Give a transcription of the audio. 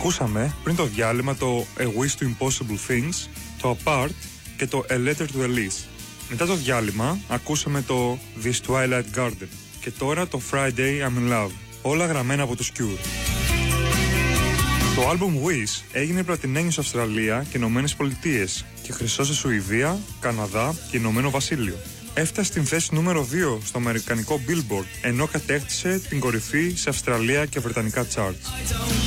Ακούσαμε πριν το διάλειμμα το A Wish to Impossible Things, το Apart και το A Letter to Elise. Μετά το διάλειμμα ακούσαμε το This Twilight Garden και τώρα το Friday I'm in Love, όλα γραμμένα από τους Cure. Το άλμπουμ Wish έγινε πλατινένιο σε Αυστραλία και Ηνωμένες Πολιτείες και χρυσό σε Σουηδία, Καναδά και Ηνωμένο Βασίλειο. Έφτασε στην θέση νούμερο 2 στο αμερικανικό Billboard, ενώ κατέκτησε την κορυφή σε Αυστραλία και βρετανικά charts.